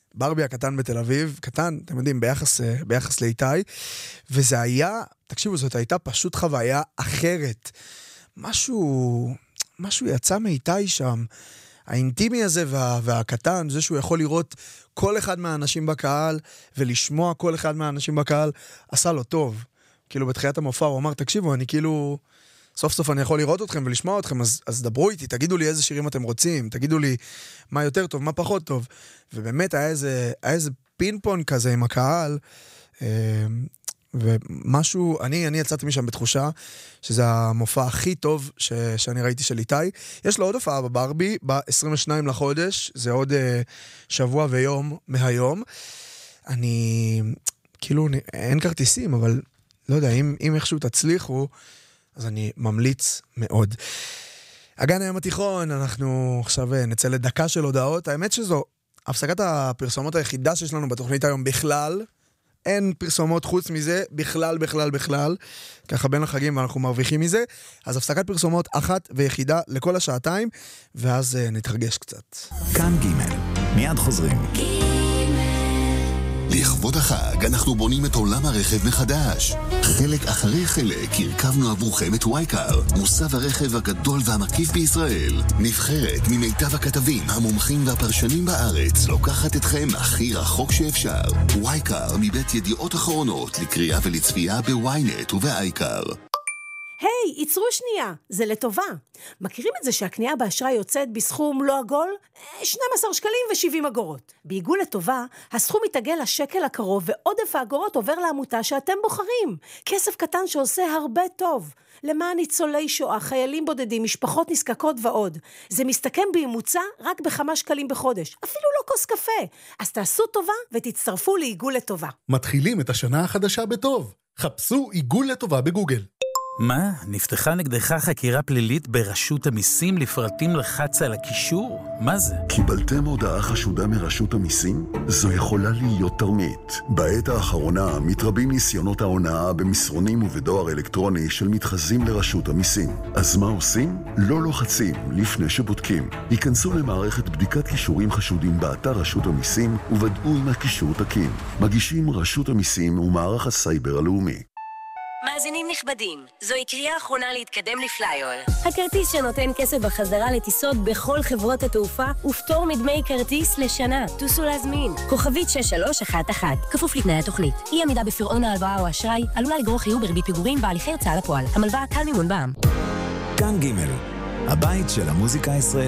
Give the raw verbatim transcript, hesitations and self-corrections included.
ברבי הקטן בתל אביב, קטן, אתם יודעים, ביחס, ביחס לאיתי, וזה היה, תקשיבו, זאת הייתה פשוט חוויה אחרת. משהו, משהו יצא מאיתי שם. האינטימי הזה וה, והקטן, זה שהוא יכול לראות כל אחד מהאנשים בקהל, ולשמוע כל אחד מהאנשים בקהל, עשה לו טוב. כאילו בתחילת המופע הוא אמר, תקשיבו, אני כאילו, סוף סוף אני יכול לראות אתכם ולשמוע אתכם, אז, אז דברו איתי, תגידו לי איזה שירים אתם רוצים, תגידו לי מה יותר טוב, מה פחות טוב. ובאמת היה איזה, היה איזה פינפון כזה עם הקהל, ומשהו, אני, אני יצאתי משם בתחושה שזה המופע הכי טוב ש, שאני ראיתי של איתי. יש לו עוד הופעה בברבי, ב-עשרים ושניים לחודש, זה עוד uh, שבוע ויום מהיום. אני, כאילו, אין כרטיסים, אבל לא יודע, אם, אם איכשהו תצליחו, אז אני ממליץ מאוד. אגן הים התיכון, אנחנו עכשיו נצא לדקה של הודעות. האמת שזו הפסקת הפרסומות היחידה שיש לנו בתוכנית היום בכלל, אין פרסומות חוץ מזה, בכלל, בכלל, בכלל. ככה בין החגים ואנחנו מרוויחים מזה. אז הפסקת פרסומות אחת ויחידה לכל השעתיים, ואז uh, נתרגש קצת. כאן ג' מיד חוזרים. לכבוד החג אנחנו בונים את עולם הרכב מחדש. חלק אחרי חלק הרכבנו עבורכם את וייקר, מוסב הרכב הגדול והמקיף בישראל. נבחרת ממיטב הכתבים, המומחים והפרשנים בארץ, לוקחת אתכם הכי רחוק שאפשר. וייקר מבית ידיעות אחרונות, לקריאה ולצפייה בוויינט ובאייקר. היי, hey, יצרו שנייה, זה לטובה. מכירים את זה שהקנייה באשראי יוצאת בסכום לא עגול? שנים עשר שקלים ו-שבעים אגורות. בעיגול לטובה, הסכום מתעגל לשקל הקרוב, ועודף האגורות עובר לעמותה שאתם בוחרים. כסף קטן שעושה הרבה טוב. למען ניצולי שואה, חיילים בודדים, משפחות נזקקות ועוד. זה מסתכם בממוצע רק בכמה שקלים בחודש. אפילו לא כוס קפה. אז תעשו טובה ותצטרפו לעיגול לטובה. מתחילים את השנה החדשה בטוב. חפשו עיגול לטובה בגוגל. מה? נפתחה נגדך חקירה פלילית ברשות המיסים לפרטים לחץ על הקישור? מה זה? קיבלתם הודעה חשודה מרשות המיסים? זו יכולה להיות תרמית. בעת האחרונה מתרבים ניסיונות ההונאה במסרונים ובדואר אלקטרוני של מתחזים לרשות המיסים. אז מה עושים? לא לוחצים לפני שבודקים. היכנסו למערכת בדיקת קישורים חשודים באתר רשות המיסים וודאו אם הקישור תקין. מגישים רשות המיסים ומערך הסייבר הלאומי. מאזינים נכבדים, זוהי קריאה אחרונה להתקדם לפלייר. הכרטיס שנותן כסף בחזרה לטיסות בכל חברות התעופה ופטור מדמי כרטיס לשנה. טוסו להזמין. כוכבית שש שלוש אחת אחת. כפוף לתנאי התוכנית. אי עמידה בפירעון ההלוואה או אשראי עלולה לגרור חיוב בריבית פיגורים בהליכי הוצאה לפועל. המלווה קל מימון בע"מ. כאן ג' הבית של המוזיקה הישראלית.